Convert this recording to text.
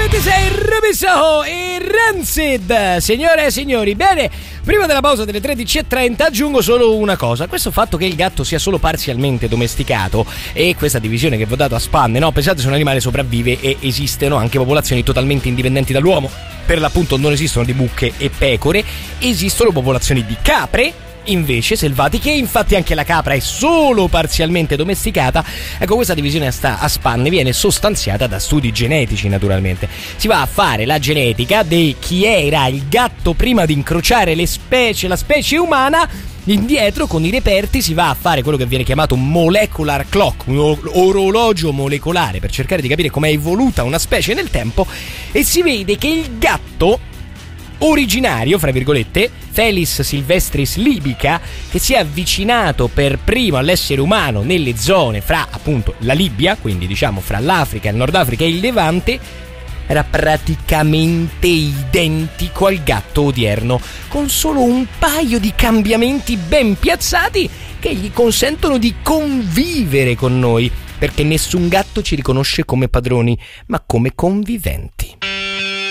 26 Ruby Soho e Rancid. Signore e signori, bene, prima della pausa delle 13:30 aggiungo solo una cosa. Questo fatto che il gatto sia solo parzialmente domesticato e questa divisione che vi ho dato a spanne, no? Pensate se un animale sopravvive e esistono anche popolazioni totalmente indipendenti dall'uomo. Per l'appunto non esistono di mucche e pecore, esistono popolazioni di capre invece selvatiche, infatti anche la capra è solo parzialmente domesticata. Ecco, questa divisione a spanne viene sostanziata da studi genetici, naturalmente. Si va a fare la genetica di chi era il gatto prima di incrociare la specie umana. Indietro con i reperti si va a fare quello che viene chiamato un molecular clock, un orologio molecolare, per cercare di capire come è evoluta una specie nel tempo, e si vede che il gatto originario, fra virgolette, Felis silvestris libica, che si è avvicinato per primo all'essere umano nelle zone fra appunto la Libia, quindi diciamo fra l'Africa, il Nord Africa e il Levante, era praticamente identico al gatto odierno, con solo un paio di cambiamenti ben piazzati che gli consentono di convivere con noi, perché nessun gatto ci riconosce come padroni, ma come conviventi.